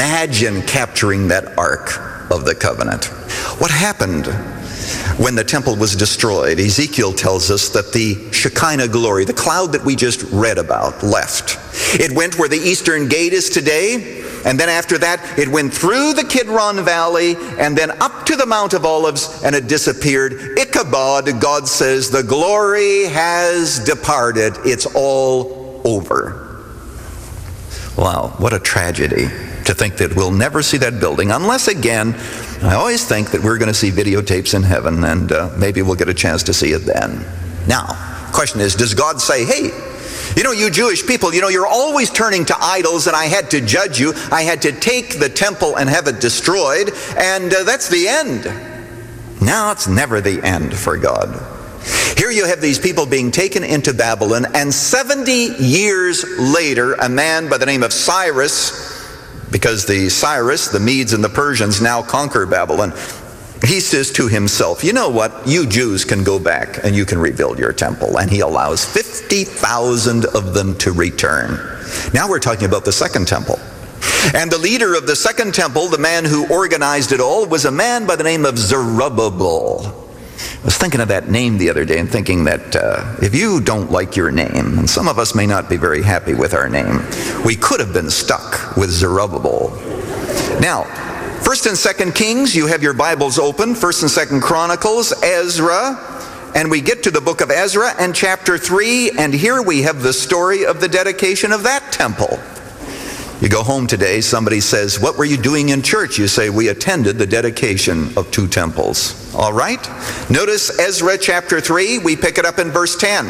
Imagine capturing that Ark of the Covenant. What happened when the temple was destroyed? Ezekiel tells us that the Shekinah glory, the cloud that we just read about, left. It went where the eastern gate is today, and then after that it went through the Kidron Valley and then up to the Mount of Olives, and it disappeared. Ichabod, God says, the glory has departed. It's all over. Wow, what a tragedy to think that we'll never see that building, unless, again, I always think that we're going to see videotapes in heaven, and maybe we'll get a chance to see it then. Now, the question is, does God say, hey, you Jewish people, you're always turning to idols, and I had to judge you. I had to take the temple and have it destroyed, and that's the end. No, it's never the end for God. Here you have these people being taken into Babylon, and 70 years later, a man by the name of Cyrus, because the Medes and the Persians now conquer Babylon, he says to himself, you know what, you Jews can go back and you can rebuild your temple. And he allows 50,000 of them to return. Now we're talking about the second temple. And the leader of the second temple, the man who organized it all, was a man by the name of Zerubbabel. I was thinking of that name the other day and thinking that if you don't like your name, and some of us may not be very happy with our name, we could have been stuck with Zerubbabel. Now, 1st and 2nd Kings, you have your Bibles open, 1st and 2nd Chronicles, Ezra, and we get to the book of Ezra and chapter 3, and here we have the story of the dedication of that temple. You go home today, somebody says, what were you doing in church? You say, we attended the dedication of 2 temples. All right? Notice Ezra chapter 3, we pick it up in verse 10.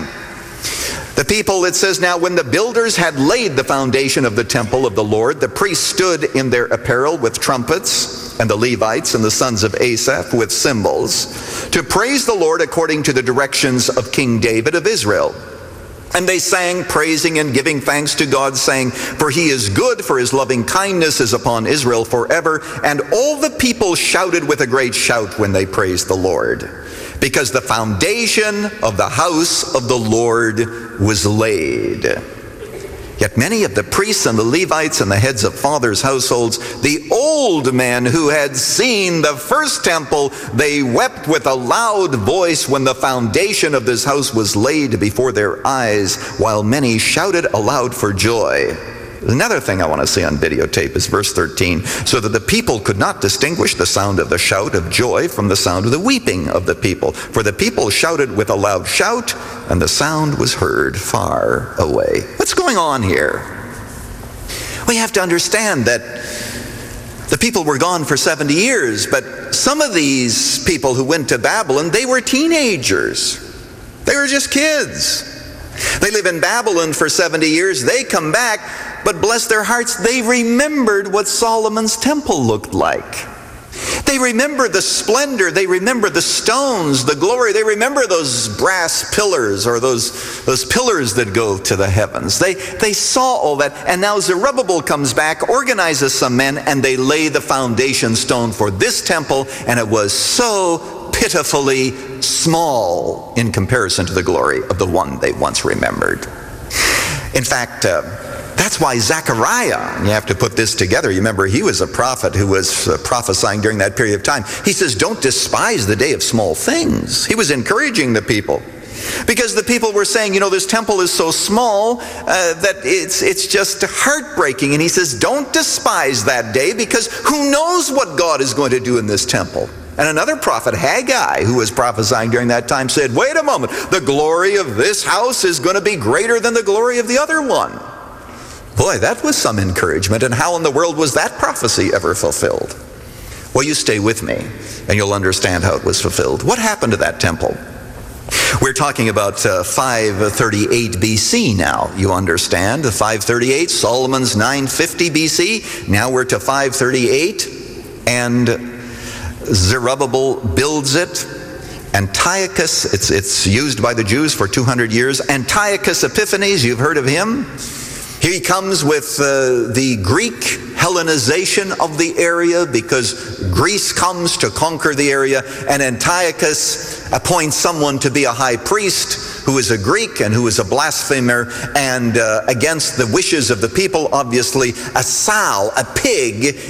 The people, it says, now when the builders had laid the foundation of the temple of the Lord, the priests stood in their apparel with trumpets, and the Levites and the sons of Asaph with cymbals, to praise the Lord according to the directions of King David of Israel. And they sang, praising and giving thanks to God, saying, for he is good, for his loving kindness is upon Israel forever. And all the people shouted with a great shout when they praised the Lord, because the foundation of the house of the Lord was laid. Yet many of the priests and the Levites and the heads of fathers' households, the old men who had seen the first temple, they wept with a loud voice when the foundation of this house was laid before their eyes, while many shouted aloud for joy. Another thing I want to see on videotape is verse 13. So that the people could not distinguish the sound of the shout of joy from the sound of the weeping of the people. For the people shouted with a loud shout, and the sound was heard far away. What's going on here? We have to understand that the people were gone for 70 years, but some of these people who went to Babylon, they were teenagers. They were just kids. They live in Babylon for 70 years. They come back, but bless their hearts, they remembered what Solomon's temple looked like. They remember the splendor. They remember the stones, the glory. They remember those brass pillars, or those pillars that go to the heavens. They saw all that. And now Zerubbabel comes back, organizes some men, and they lay the foundation stone for this temple. And it was so pitifully small in comparison to the glory of the one they once remembered. In fact, that's why Zechariah, you have to put this together. You remember, he was a prophet who was prophesying during that period of time. He says, don't despise the day of small things. He was encouraging the people. Because the people were saying, this temple is so small that it's just heartbreaking. And he says, don't despise that day, because who knows what God is going to do in this temple. And another prophet, Haggai, who was prophesying during that time, said, wait a moment, the glory of this house is going to be greater than the glory of the other one. Boy, that was some encouragement. And how in the world was that prophecy ever fulfilled? Well, you stay with me, and you'll understand how it was fulfilled. What happened to that temple? We're talking about 538 BC now, you understand. 538, Solomon's 950 BC. Now we're to 538, and Zerubbabel builds it. Antiochus, it's used by the Jews for 200 years. Antiochus Epiphanes, you've heard of him. He comes with the Greek Hellenization of the area because Greece comes to conquer the area, and Antiochus appoints someone to be a high priest who is a Greek and who is a blasphemer, and against the wishes of the people, obviously, a sow, a pig,